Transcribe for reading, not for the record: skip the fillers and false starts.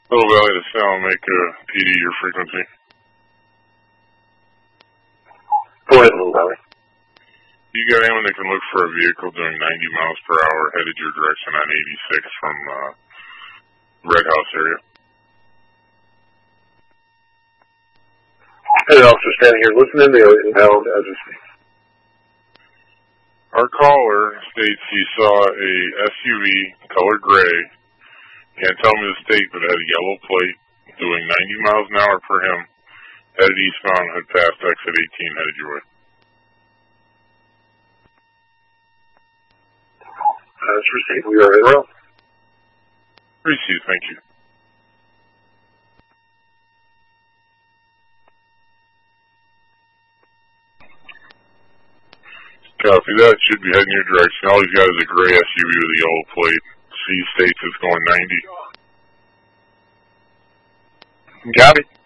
Little Valley to Salamanca, PD, your frequency. Go ahead, Little Valley. You got anyone that can look for a vehicle doing 90 miles per hour headed your direction on 86 from Red House area? Hey, officer standing here listening. They are inbound as we speak. Our caller states he saw a SUV, color gray. Can't tell me the state, but it had a yellow plate, doing 90 miles an hour per him, headed eastbound, had passed exit 18, headed your way. That's received. We are in route. Received, thank you. Copy that. Should be heading your direction. All he's got is a gray SUV with a yellow plate. C states it's going 90. Copy.